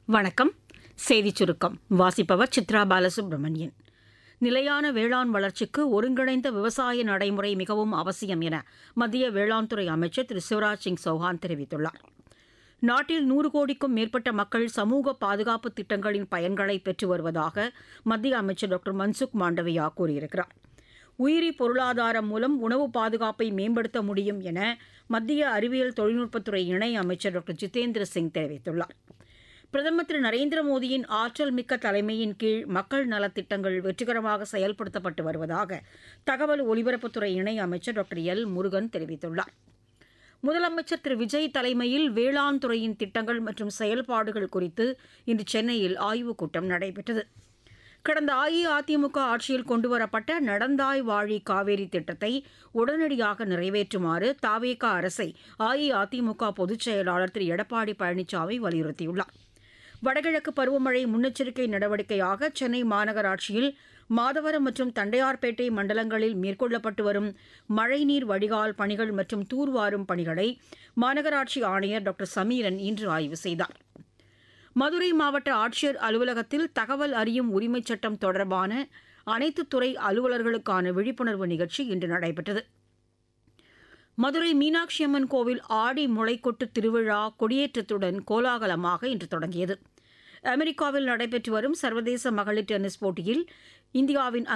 வணக்கம். செய்திச் சுருக்கம் வாசிப்பவர் சித்ரா பாலசுப்ரமணியன். நிலையான வேளாண் வளர்ச்சிக்கு ஒருங்கிணைந்த விவசாய நடைமுறை மிகவும் அவசியம் என மத்திய வேளாண் துறை அமைச்சர் திரு சிவராஜ் சிங் சௌஹான் தெரிவித்துள்ளார். நாட்டில் 100 கோடிக்கும் மேற்பட்ட மக்கள் சமூக பாதுகாப்பு திட்டங்களின் பயன்களை பெற்று வருவதாக மத்திய அமைச்சர் டாக்டர் மன்சுக் மாண்டவியா கூறியிருக்கிறார். உயிரி பொருளாதாரம் மூலம் உணவு பாதுகாப்பை மேம்படுத்த முடியும் என மத்திய அறிவியல் தொழில்நுட்பத்துறை இணை அமைச்சர் டாக்டர் ஜிதேந்திர சிங் தெரிவித்துள்ளார். பிரதமர் திரு நரேந்திர மோடியின் ஆற்றல் மிக்க தலைமையின் கீழ் மக்கள் நலத்திட்டங்கள் வெற்றிகரமாக செயல்படுத்தப்பட்டு வருவதாக தகவல் ஒலிபரப்புத்துறை இணை அமைச்சர் டாக்டர் எல் முருகன் தெரிவித்துள்ளார். முதலமைச்சர் திரு விஜய் தலைமையில் வேளாண் துறையின் திட்டங்கள் மற்றும் செயல்பாடுகள் குறித்து இன்று சென்னையில் ஆய்வுக் கூட்டம் நடைபெற்றது. கடந்த அஇஅதிமுக ஆட்சியில் கொண்டுவரப்பட்ட நடந்தாய் வாழி காவேரி திட்டத்தை உடனடியாக நிறைவேற்றுமாறு தவேக அரசை அஇஅதிமுக பொதுச் செயலாளர் திரு எடப்பாடி பழனிசாமி வலியுறுத்தியுள்ளார். வடகிழக்கு பருவமழை முன்னெச்சரிக்கை நடவடிக்கையாக சென்னை மாநகராட்சியில் மாதவரம் மற்றும் தண்டையார்பேட்டை மண்டலங்களில் மேற்கொள்ளப்பட்டு வரும் மழைநீர் வடிகால் பணிகள் மற்றும் தூர்வாரும் பணிகளை மாநகராட்சி ஆணையர் டாக்டர் சமீரன் இன்று ஆய்வு செய்தார். மதுரை மாவட்ட ஆட்சியர் அலுவலகத்தில் தகவல் அறியும் உரிமைச் சட்டம் தொடர்பான அனைத்து துறை அலுவலர்களுக்கான விழிப்புணர்வு நிகழ்ச்சி இன்று நடைபெற்றது. மதுரை மீனாட்சி அம்மன் கோவில் ஆடி முளைக்கொட்டு திருவிழா கொடியேற்றத்துடன் கோலாகலமாக இன்று தொடங்கியது. அமெரிக்காவில் நடைபெற்று வரும் சர்வதேச மகளிர் டென்னிஸ் போட்டியில் இந்தியாவின்